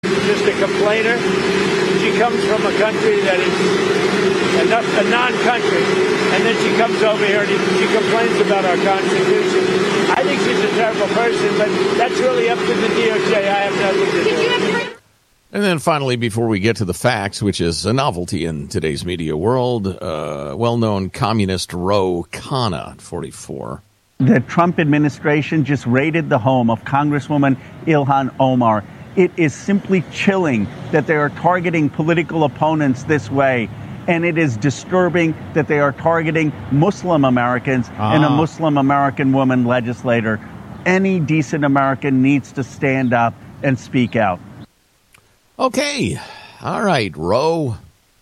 Just a complainer. She comes from a country that is a non-country, and then she comes over here and she complains about our Constitution. I think she's a terrible person, but that's really up to the DOJ. I have nothing to do with it. And then finally, before we get to the facts, which is a novelty in today's media world, well-known communist Ro Khanna, 44. The Trump administration just raided the home of Congresswoman Ilhan Omar. It is simply chilling that they are targeting political opponents this way. And it is disturbing that they are targeting Muslim Americans and a Muslim American woman legislator. Any decent American needs to stand up and speak out. Okay. All right, Ro.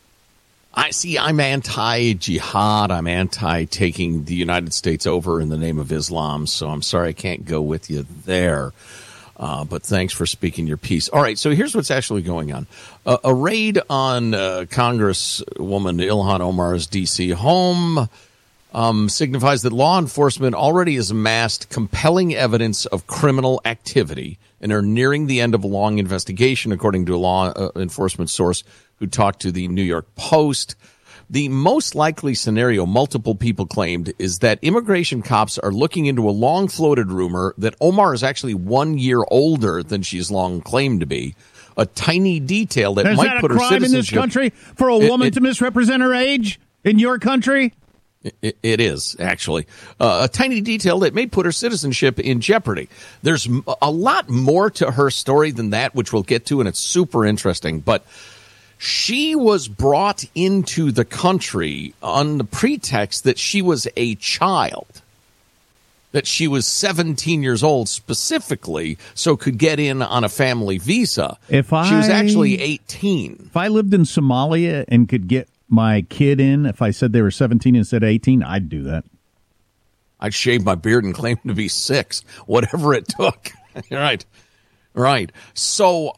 I'm anti-jihad. I'm anti-taking the United States over in the name of Islam. So I'm sorry I can't go with you there. But thanks for speaking your piece. All right, so here's what's actually going on. A raid on Congresswoman Ilhan Omar's D.C. home signifies that law enforcement already has amassed compelling evidence of criminal activity and are nearing the end of a long investigation, according to a law enforcement source who talked to the New York Post. The most likely scenario, multiple people claimed, is that immigration cops are looking into a long-floated rumor that Omar is actually 1 year older than she's long claimed to be. A tiny detail that might put her citizenship... Is that a crime in this country for a woman to misrepresent her age in your country? It is, actually. A tiny detail that may put her citizenship in jeopardy. There's a lot more to her story than that, which we'll get to, and it's super interesting. But she was brought into the country on the pretext that she was a child, that she was 17 years old specifically, so could get in on a family visa. She was actually 18. If I lived in Somalia and could get my kid in, if I said they were 17 instead of 18, I'd do that. I'd shave my beard and claim to be 6, whatever it took. Right. So,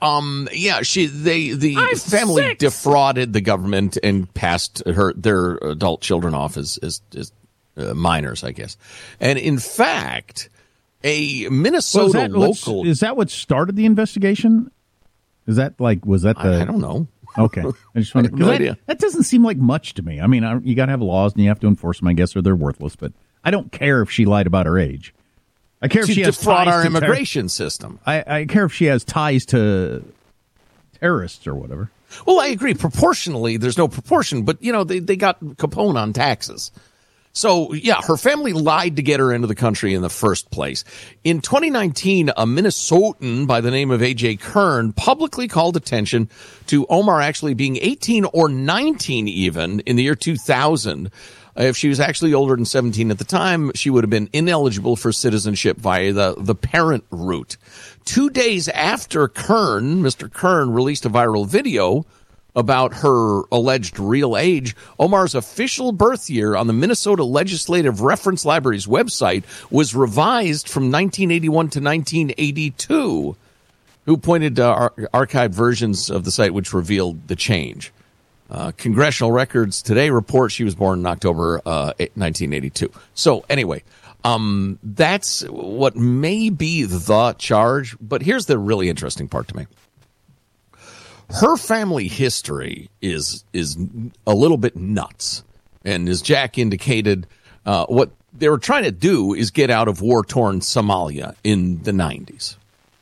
the family 6. defrauded the government and passed their adult children off as minors, I guess. And in fact, a Minnesota local... Is that what started the investigation? Is that was that the... I don't know. Okay. I just wanted no idea. That doesn't seem like much to me. I mean, you got to have laws and you have to enforce them, I guess, or they're worthless. But I don't care if she lied about her age. I care if she has defraud ties our to immigration system. I care if she has ties to terrorists or whatever. Well, I agree. Proportionally, there's no proportion. But, they got Capone on taxes. So, her family lied to get her into the country in the first place. In 2019, a Minnesotan by the name of A.J. Kern publicly called attention to Omar actually being 18 or 19 even in the year 2000. If she was actually older than 17 at the time, she would have been ineligible for citizenship via the parent route. 2 days after Mr. Kern released a viral video about her alleged real age, Omar's official birth year on the Minnesota Legislative Reference Library's website was revised from 1981 to 1982. Who pointed to archived versions of the site which revealed the change. Congressional records today report she was born in October 1982. So anyway, that's what may be the charge. But here's the really interesting part to me. Her family history is a little bit nuts. And as Jack indicated, what they were trying to do is get out of war-torn Somalia in the 90s.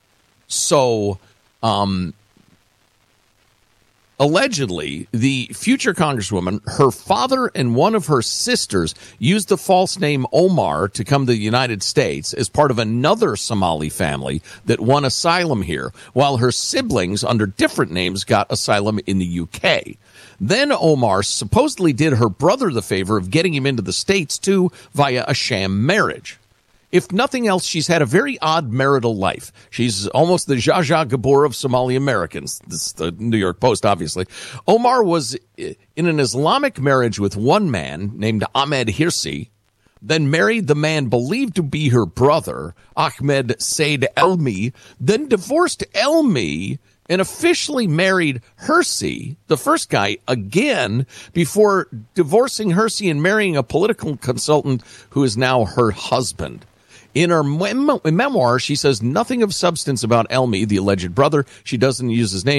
So, allegedly, the future congresswoman, her father and one of her sisters used the false name Omar to come to the United States as part of another Somali family that won asylum here, while her siblings under different names got asylum in the UK. Then Omar supposedly did her brother the favor of getting him into the States, too, via a sham marriage. If nothing else, she's had a very odd marital life. She's almost the Zsa Zsa Gabor of Somali Americans. This is the New York Post, obviously. Omar was in an Islamic marriage with one man named Ahmed Hirsi, then married the man believed to be her brother, Ahmed Said Elmi, then divorced Elmi and officially married Hirsi, the first guy, again, before divorcing Hirsi and marrying a political consultant who is now her husband. In her memoir, she says nothing of substance about Elmi, the alleged brother. She doesn't use his name.